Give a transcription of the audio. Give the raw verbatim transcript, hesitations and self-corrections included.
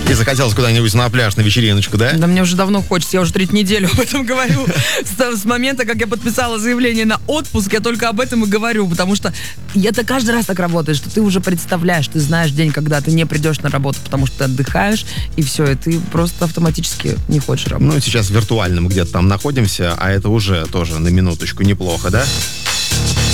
И захотелось куда-нибудь на пляж, на вечериночку, да? Да мне уже давно хочется, я уже третью неделю об этом говорю. С, с момента, как я подписала заявление на отпуск, я только об этом и говорю, потому что это каждый раз так работает, что ты уже представляешь, ты знаешь день, когда ты не придешь на работу, потому что ты отдыхаешь, и все, и ты просто автоматически не хочешь работать. Ну, сейчас в виртуальном где-то там находимся, а это уже тоже на минуточку неплохо, да?